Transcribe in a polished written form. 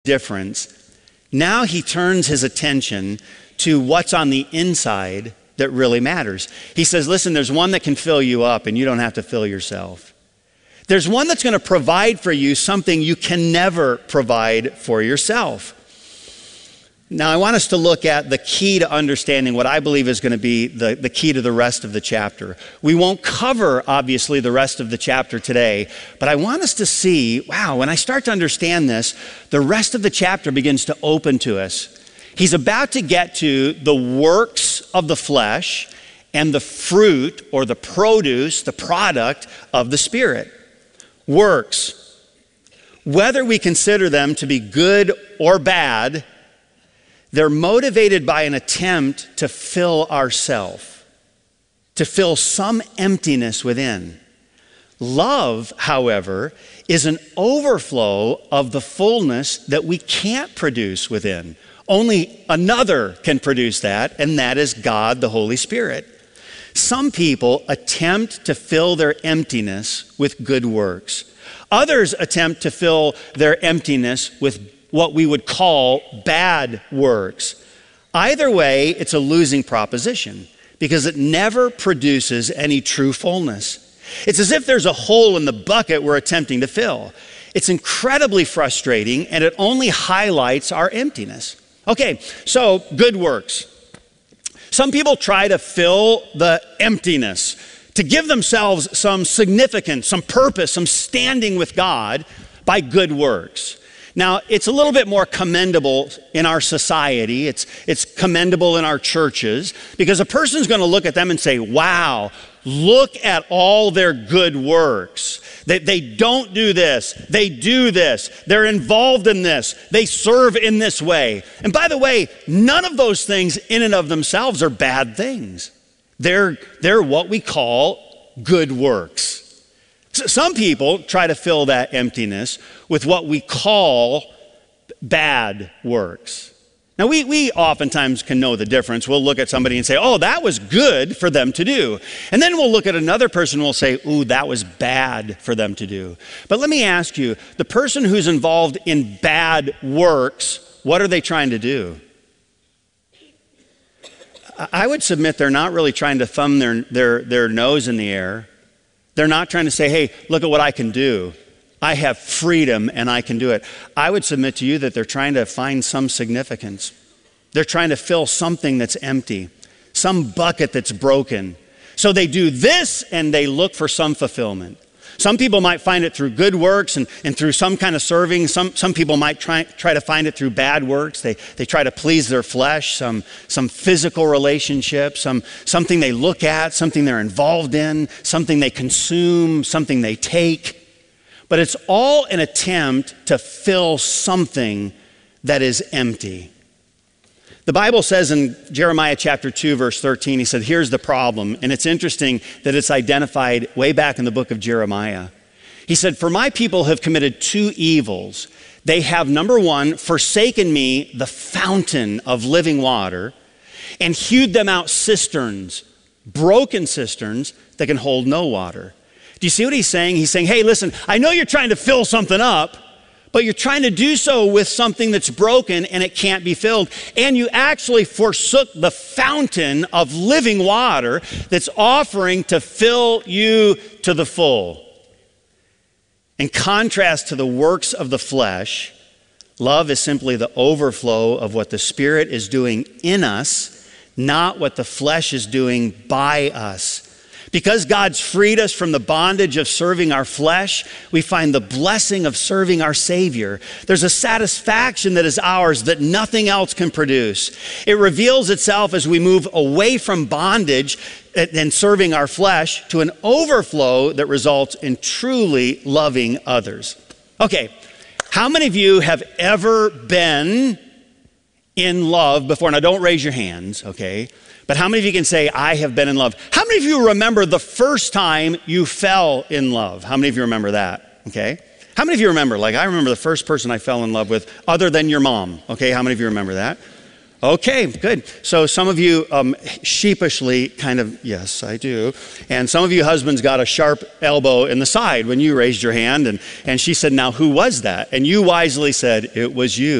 difference, now he turns his attention to what's on the inside that really matters. He says, listen, there's one that can fill you up and you don't have to fill yourself. There's one that's going to provide for you something you can never provide for yourself. Now, I want us to look at the key to understanding what I believe is going to be the key to the rest of the chapter. We won't cover, obviously, the rest of the chapter today, but I want us to see, wow, when I start to understand this, the rest of the chapter begins to open to us. He's about to get to the works of the flesh and the fruit or the produce, the product of the Spirit. Works. Whether we consider them to be good or bad, they're motivated by an attempt to fill ourself, to fill some emptiness within. Love, however, is an overflow of the fullness that we can't produce within. Only another can produce that, and that is God, the Holy Spirit. Some people attempt to fill their emptiness with good works. Others attempt to fill their emptiness with what we would call bad works. Either way, it's a losing proposition because it never produces any true fullness. It's as if there's a hole in the bucket we're attempting to fill. It's incredibly frustrating and it only highlights our emptiness. Okay, so good works. Some people try to fill the emptiness, to give themselves some significance, some purpose, some standing with God by good works. Now, it's a little bit more commendable in our society. It's commendable in our churches because a person's going to look at them and say, wow, look at all their good works. They don't do this. They do this. They're involved in this. They serve in this way. And by the way, none of those things in and of themselves are bad things. They're what we call good works. Some people try to fill that emptiness with what we call bad works. Now, we oftentimes can know the difference. We'll look at somebody and say, oh, that was good for them to do. And then we'll look at another person and we'll say, ooh, that was bad for them to do. But let me ask you, the person who's involved in bad works, what are they trying to do? I would submit they're not really trying to thumb their nose in the air. They're not trying to say, hey, look at what I can do. I have freedom and I can do it. I would submit to you that they're trying to find some significance. They're trying to fill something that's empty, some bucket that's broken. So they do this and they look for some fulfillment. Some people might find it through good works and through some kind of serving. Some people might try to find it through bad works. They try to please their flesh, some physical relationship, something they look at, something they're involved in, something they consume, something they take. But it's all an attempt to fill something that is empty. The Bible says in Jeremiah chapter 2, verse 13, he said, here's the problem. And it's interesting that it's identified way back in the book of Jeremiah. He said, for my people have committed two evils. They have, number one, forsaken me, the fountain of living water, and hewed them out cisterns, broken cisterns that can hold no water. Do you see what he's saying? He's saying, hey, listen, I know you're trying to fill something up, but you're trying to do so with something that's broken and it can't be filled. And you actually forsook the fountain of living water that's offering to fill you to the full. In contrast to the works of the flesh, love is simply the overflow of what the Spirit is doing in us, not what the flesh is doing by us. Because God's freed us from the bondage of serving our flesh, we find the blessing of serving our Savior. There's a satisfaction that is ours that nothing else can produce. It reveals itself as we move away from bondage and serving our flesh to an overflow that results in truly loving others. Okay, how many of you have ever been in love before? Now, don't raise your hands, okay? But how many of you can say, I have been in love? How many of you remember the first time you fell in love? How many of you remember that? Okay. How many of you remember? Like, I remember the first person I fell in love with other than your mom. Okay. How many of you remember that? Okay, good. So some of you sheepishly kind of, yes, I do. And some of you husbands got a sharp elbow in the side when you raised your hand. And she said, now who was that? And you wisely said, it was you.